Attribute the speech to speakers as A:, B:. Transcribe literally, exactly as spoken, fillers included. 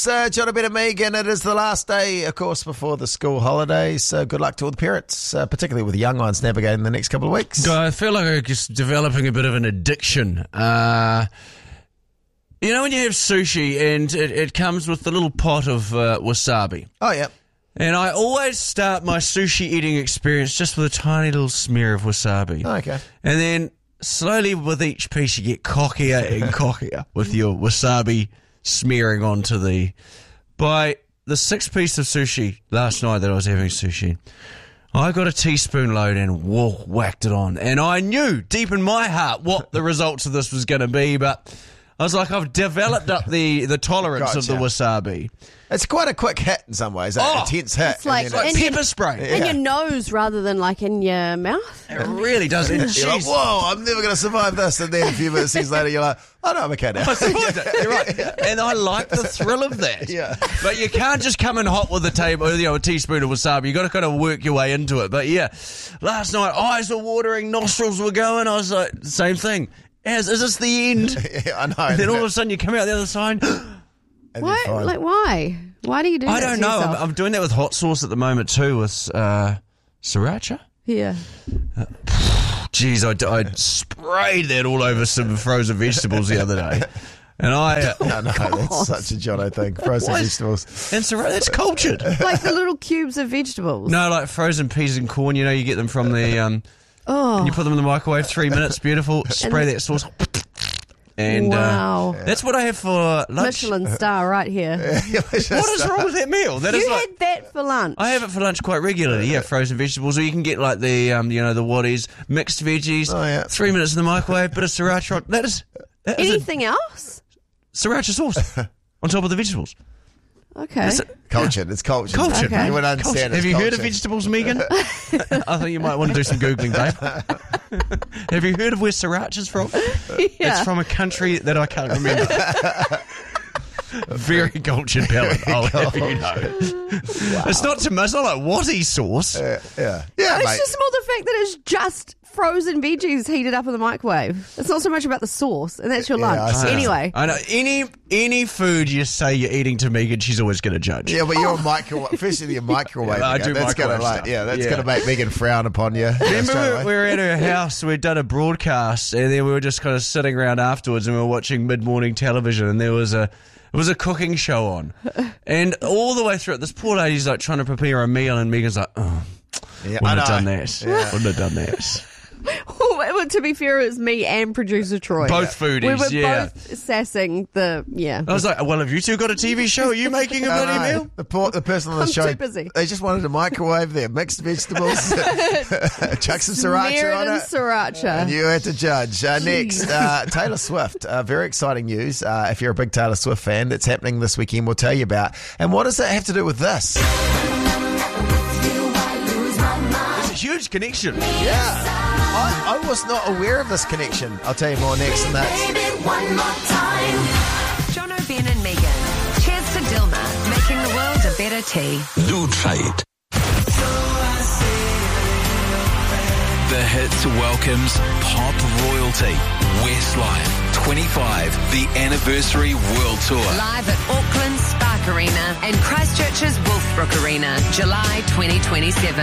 A: Uh, John, Ben and Megan, it is the last day, of course, before the school holidays. So good luck to all the parents, uh, particularly with the young ones navigating the next couple of weeks.
B: I feel like I'm just developing a bit of an addiction. Uh, you know when you have sushi and it, it comes with the little pot of uh, wasabi?
A: Oh, yeah.
B: And I always start my sushi eating experience just with a tiny little smear of wasabi.
A: Oh, okay.
B: And then slowly with each piece you get cockier and cockier with your wasabi smearing onto the... By the sixth piece of sushi last night that I was having sushi, I got a teaspoon load and whoa, whacked it on. And I knew deep in my heart what the results of this was going to be, but I was like, I've developed up the, the tolerance
A: Gotcha.
B: of the wasabi.
A: It's quite a quick hit in some ways,
B: Oh,
A: an intense hit.
C: it's like-
A: and then
B: Like
C: And you-
B: pepper spray.
C: In your nose rather than like in your mouth.
B: It really does. And
A: You're like,
B: jeez,
A: whoa, I'm never going to survive this. And then a few minutes later, you're like, oh, no, I'm okay now.
B: I survived it. You're right. And I like the thrill of that.
A: Yeah.
B: But you can't just come in hot with a table, you know, a teaspoon of wasabi. You got to kind of work your way into it. But yeah, last night eyes were watering, nostrils were going. I was like, same thing. As is this the end?
A: Yeah, I know.
B: And then all of a sudden you come out the other side.
A: And
C: Why?
A: then fine.
C: Like why? Why do you do that
B: I don't
C: to
B: know. I'm,
C: yourself?
B: I'm doing that with hot sauce at the moment too, with uh, sriracha.
C: Yeah.
B: Jeez, I, I sprayed that all over some frozen vegetables the other day. And I... Uh,
A: No, no, that's such a Jono thing. Frozen
B: What?
A: vegetables.
B: and sriracha, that's cultured.
C: Like the little cubes of vegetables.
B: No, like frozen peas and corn, you know, you get them from the... Um,
C: Oh.
B: and you put them in the microwave, three minutes, beautiful, spray that sauce. And
C: Wow.
B: uh, that's what I have for lunch.
C: Michelin star right here.
B: What is wrong with that meal? That is
C: You
B: like...
C: had that for lunch.
B: I have it for lunch quite regularly, yeah, frozen vegetables. Or you can get like the, um, you know, the Waddies, mixed veggies,
A: Oh, yeah.
B: three minutes in the microwave, bit of sriracha. on- That is, that is a
C: Anything else?
B: sriracha sauce on top of the vegetables.
C: Okay.
B: That's it.
A: Cultured. It's cultured.
B: Cultured.
C: Okay.
A: You would
B: Culture.
A: understand
B: Have
A: it's
B: you heard of
A: cultured.
B: vegetables, Megan? I think you might want to do some Googling, babe. Have you heard of where sriracha's from?
C: Yeah.
B: It's from a country that I can't remember. Very cultured palate, I'll have you know. It's not tomato, it's not like Waddy sauce.
A: Yeah, yeah. Yeah,
C: It's
A: mate.
C: just more the fact that it's just frozen veggies heated up in the microwave. It's not so much about the sauce, and that's your
A: Yeah, I
C: lunch.
A: see.
C: Anyway.
B: I know, any any food you say you're eating to Megan, she's always going to judge.
A: Yeah, but you're a microwave, especially your microwave.
B: Yeah, I
A: again.
B: do
A: that's gonna
B: microwave
A: like,
B: stuff.
A: yeah, that's
B: Yeah.
A: going to make Megan frown upon you.
B: Remember
A: straight
B: we
A: away.
B: we were at her house, we'd done a broadcast, and then we were just kind of sitting around afterwards and we were watching mid-morning television, and there was a it was a cooking show on. And all the way through it, this poor lady's like trying to prepare a meal, and Megan's like, oh,
A: Yeah,
B: wouldn't
A: I
B: have done
A: know.
B: that.
A: Yeah.
B: Wouldn't have done that.
C: Well, to be fair, it was me and producer Troy.
B: Both foodies,
C: We were
B: yeah.
C: both sassing the, yeah.
B: I was like, well, have you two got a T V show? Are you making a
A: I
B: bloody
A: know.
B: meal?
A: The, poor, the person on the
C: I'm
A: show,
C: too busy.
A: they just wanted to microwave their mixed vegetables, chuck some
C: Smear
A: sriracha
C: it
A: on
C: in
A: it.
C: sriracha.
A: And you had to judge. Uh, next, uh, Taylor Swift. Uh, very exciting news. Uh, if you're a big Taylor Swift fan, that's happening this weekend. We'll tell you about. And what does that have to do with this?
B: It's a huge connection.
A: Yeah. I, I was not aware of this connection. I'll tell you more next. And that's
D: John O'Ben and Megan. Cheers to Dilma, making the world a better tea.
E: Lutrate. The Hits welcomes pop royalty. Westlife twenty-five, the anniversary world tour.
D: Live at Auckland Spark Arena and Christchurch's Wolfbrook Arena, July twenty twenty-seven.